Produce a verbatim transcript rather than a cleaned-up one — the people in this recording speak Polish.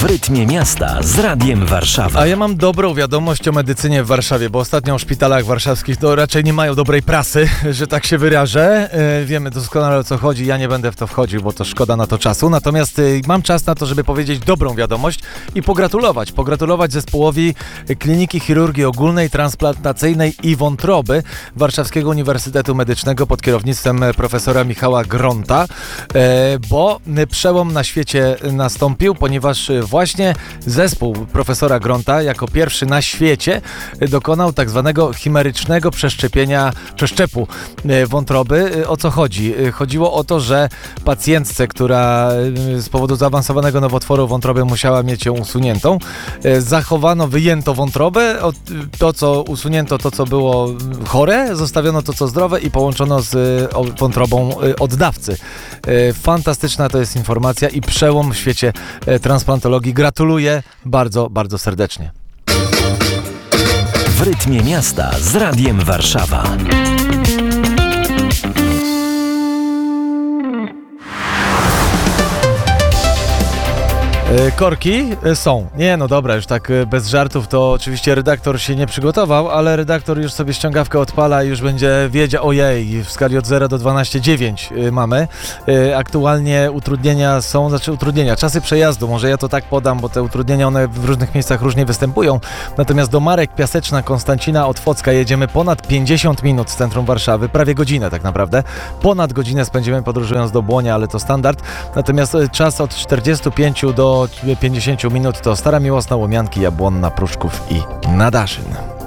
W rytmie miasta z Radiem Warszawa. A ja mam dobrą wiadomość o medycynie w Warszawie, bo ostatnio o szpitalach warszawskich to raczej nie mają dobrej prasy, że tak się wyrażę. E, wiemy doskonale, o co chodzi, ja nie będę w to wchodził, bo to szkoda na to czasu. Natomiast e, mam czas na to, żeby powiedzieć dobrą wiadomość i pogratulować. Pogratulować zespołowi Kliniki Chirurgii Ogólnej, Transplantacyjnej i Wątroby Warszawskiego Uniwersytetu Medycznego pod kierownictwem profesora Michała Gronta, e, bo przełom na świecie nastąpił, ponieważ właśnie zespół profesora Gronta jako pierwszy na świecie dokonał tak zwanego chimerycznego przeszczepienia, przeszczepu wątroby. O co chodzi? Chodziło o to, że pacjentce, która z powodu zaawansowanego nowotworu wątroby musiała mieć ją usuniętą, zachowano, wyjęto wątrobę, to co usunięto, to co było chore, zostawiono to co zdrowe i połączono z wątrobą oddawcy. Fantastyczna to jest informacja i przełom w świecie transplantologii. Gratuluję bardzo, bardzo serdecznie. W rytmie miasta z Radiem Warszawa. Korki są. Nie, no dobra, już tak bez żartów, to oczywiście redaktor się nie przygotował, ale redaktor już sobie ściągawkę odpala i już będzie wiedział, ojej, w skali od zera do dwunastu dziewięć mamy. Aktualnie utrudnienia są, znaczy utrudnienia, czasy przejazdu, może ja to tak podam, bo te utrudnienia, one w różnych miejscach różnie występują. Natomiast do Marek, Piaseczna, Konstancina, Otwocka jedziemy ponad pięćdziesiąt minut z centrum Warszawy, prawie godzinę tak naprawdę. Ponad godzinę spędzimy podróżując do Błonia, ale to standard. Natomiast czas od czterdziestu pięciu do pięćdziesięciu minut to Stara Miłosna, Łomianki, Jabłonna, Pruszków i Nadaszyn.